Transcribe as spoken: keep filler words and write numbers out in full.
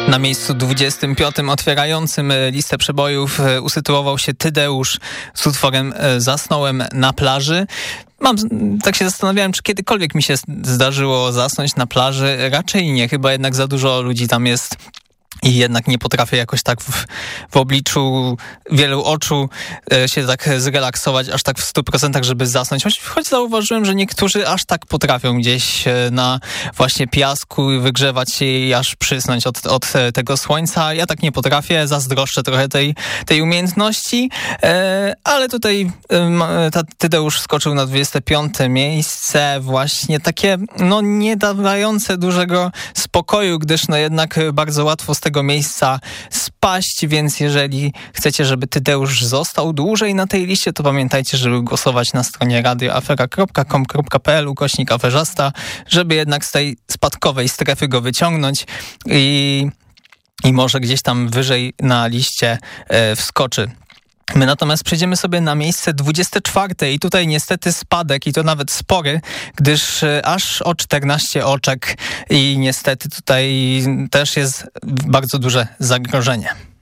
Na miejscu dwudziestym piątym otwierającym listę przebojów usytuował się Tydeusz z utworem Zasnąłem na plaży. Mam, tak się zastanawiałem, czy kiedykolwiek mi się zdarzyło zasnąć na plaży. Raczej nie, chyba jednak za dużo ludzi tam jest. I jednak nie potrafię jakoś tak w, w obliczu wielu oczu e, się tak zrelaksować aż tak w stu procentach, żeby zasnąć. Choć, choć zauważyłem, że niektórzy aż tak potrafią gdzieś e, na właśnie piasku wygrzewać się i aż przysnąć od, od tego słońca. Ja tak nie potrafię, zazdroszczę trochę tej, tej umiejętności, e, ale tutaj e, ta Tydeusz skoczył na dwudzieste piąte miejsce, właśnie takie no nie dawające dużego spokoju, gdyż no jednak bardzo łatwo z tego miejsca spaść, więc jeżeli chcecie, żeby Tydeusz został dłużej na tej liście, to pamiętajcie, żeby głosować na stronie radioafera kropka com kropka pe el ukośnik aferzasta, żeby jednak z tej spadkowej strefy go wyciągnąć i, i może gdzieś tam wyżej na liście e, wskoczy. My natomiast przejdziemy sobie na miejsce dwudzieste czwarte i tutaj niestety spadek i to nawet spory, gdyż aż o czternaście oczek i niestety tutaj też jest bardzo duże zagrożenie.